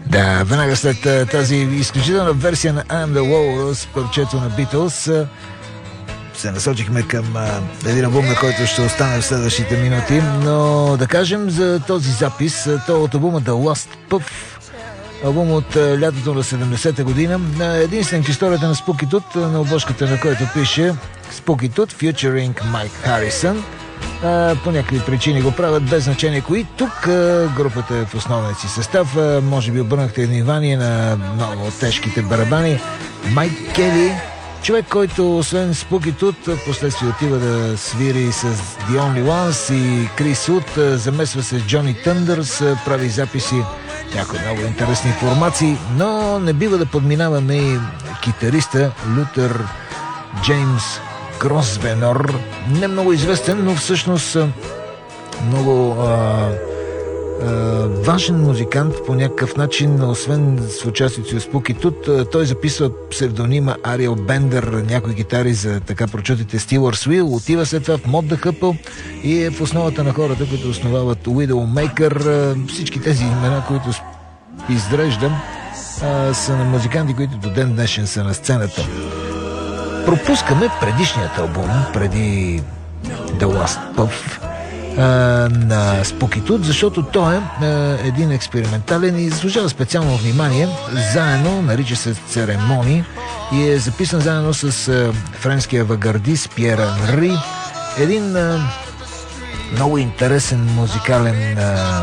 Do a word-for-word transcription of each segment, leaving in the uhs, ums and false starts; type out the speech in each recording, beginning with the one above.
Да, веднага след тази изключителна версия на I'm the Walrus, парчето на Beatles, се насочихме към един албум, на който ще остане в следващите минути, но да кажем за този запис, то от албума The Last Puff, албум от лятото на седемдесета година, единствен в историята на Spooky Tooth, на обложката на който пише Spooky Tooth featuring Mike Harrison. По някакви причини го правят, без значение кои. Тук групата е в основния си състав. Може би обърнахте внимание на много тежките барабани. Майк Кели, човек, който освен Spooky Tooth, последствие отива да свири с The Only Ones и Крис Уд, замесва се с Джони Тъндърс, прави записи някои много интересни формации, но не бива да подминаваме и китариста Лютер Джеймс Гросвенор, не много известен, но всъщност много а, а, важен музикант по някакъв начин, освен с участието в Spooky Tooth. Той записва псевдонима Ариел Бендер, някои гитари за така прочутите Steelers Wheel, отива след това в Mod the Couple и е в основата на хората, които основават Widowmaker. Всички тези имена, които изреждам, а, са на музиканти, които до ден днешен са на сцената. Пропускаме предишният албум, преди The Last Puff, на Spooky Tooth, защото той е един експериментален и заслужава специално внимание. Заедно, нарича се Церемони и е записан заедно с френския авангардист Пьер Анри. Един много интересен музикален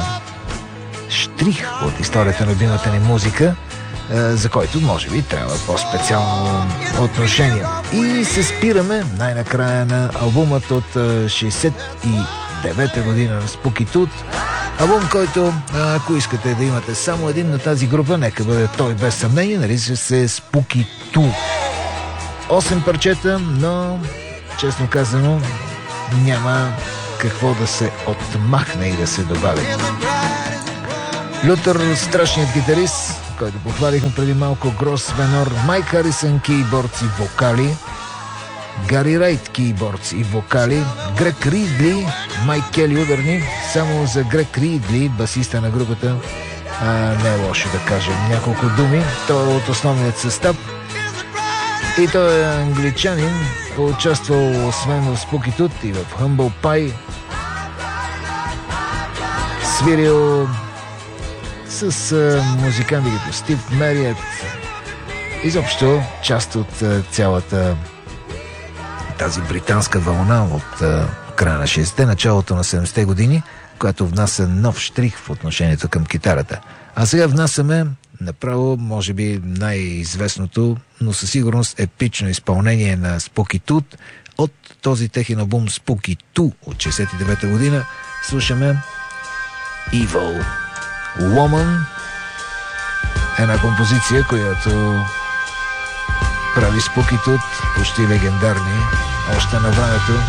штрих от историята на любимата ни музика, за който може би трябва по-специално отношение. И се спираме най-накрая на албумът от шейсет и девета година на Spooky Tooth. Албум, който, ако искате да имате само един на тази група, нека бъде той без съмнение, нарича се Spooky Two. Осем парчета, но честно казано няма какво да се отмахне и да се добави. Лютер, страшният гитарист, който похвалихме преди малко, Гросвенор, Майк Харисън, кейбордс и вокали, Гари Райт, кейбордс и вокали, Грег Ридли, Майк Кели ударни. Само за Грег Ридли, басиста на групата, а, не е лошо да кажем няколко думи. Той е от основният състав и той е англичанин, участвал освен в Spooky Tooth и в Humble Pie, свирил с а, музиканти като Стив Мериет, изобщо част от а, цялата тази британска вълна от а, края на шейсетте, началото на седемдесетте години, която внася нов штрих в отношението към китарата. А сега внасяме направо, може би, най-известното, но със сигурност епично изпълнение на Spooky Tooth от този техен албум Spooky Two от шейсет и девета година. Слушаме Evil Woman, една композиция, която прави Spooky Tooth почти легендарни още на времето